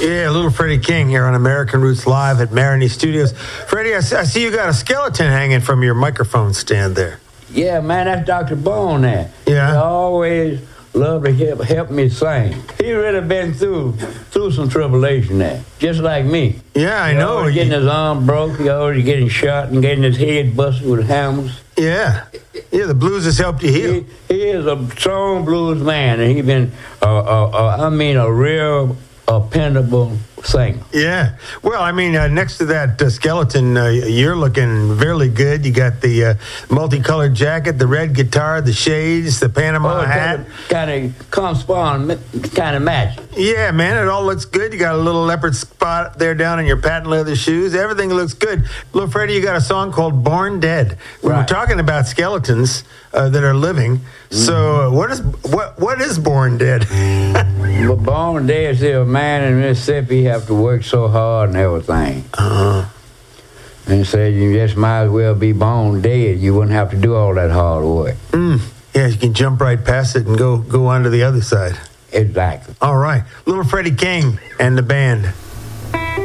Yeah, little Freddie King here on American Roots Live at Maroney Studios. Freddie, I see you got a skeleton hanging from your microphone stand there. Yeah, man, that's Dr. Bone there. Yeah. He always loved to help me sing. He really been through some tribulation there, just like me. Yeah, I know. Always getting his arm broke, he always getting shot and getting his head busted with hammers. Yeah. Yeah, the blues has helped you heal. He is a strong blues man, and he been, a real dependable singer. Yeah. Well, I mean, next to that skeleton, you're looking really good. You got the multicolored jacket, the red guitar, the shades, the Panama hat. Kind of correspond, kind of match. Yeah, man, it all looks good. You got a little leopard spot there down in your patent leather shoes. Everything looks good. Little Freddie, you got a song called Born Dead. Right. We're talking about skeletons that are living. Mm-hmm. So what is Born Dead? But Born Dead is a man in Mississippi have to work so hard and everything. Uh-huh. And said you just might as well be born dead. You wouldn't have to do all that hard work. Yeah, you can jump right past it and go on to the other side. Exactly. All right. Little Freddie King and the band.